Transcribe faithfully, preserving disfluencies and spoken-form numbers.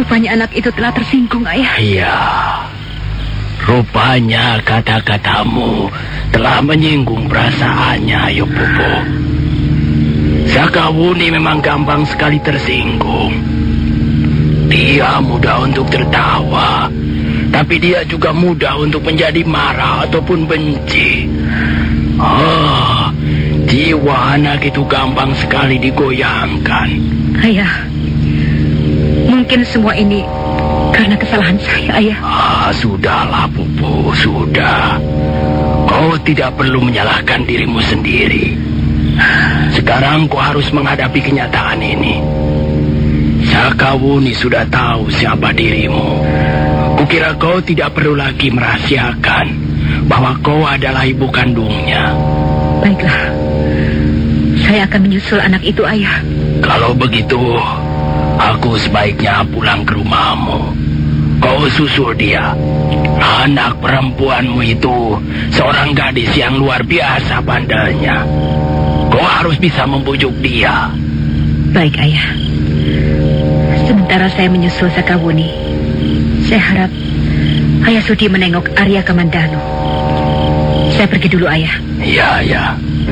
Rupanya anak itu telah tersinggung, Ayah. Iya. Rupanya kata-katamu telah menyinggung perasaannya, Ayo Pupu. Sakawuni memang gampang sekali tersinggung. Dia mudah untuk tertawa, tapi dia juga mudah untuk menjadi marah ataupun benci. Ah, jiwa anak itu gampang sekali digoyangkan. Ayah, mungkin semua ini karena kesalahan saya, Ayah. Ah, sudahlah, Pupu, sudah. Kau tidak perlu menyalahkan dirimu sendiri. Sekarang kau harus menghadapi kenyataan ini. Sakawuni sudah tahu siapa dirimu. Kukira kau tidak perlu lagi merahasiakan bahwa kau adalah ibu kandungnya. Baiklah, saya akan menyusul anak itu, Ayah. Kalau begitu, aku sebaiknya pulang ke rumahmu. Kau susul dia. Anak perempuanmu itu seorang gadis yang luar biasa pandainya. Kau harus bisa membujuk dia. Baik, Ayah. Sementara saya menyusul Sakawuni, saya harap Ayah Sudi menengok Arya Kamandanu. Saya pergi dulu, Ayah. Iya, ya.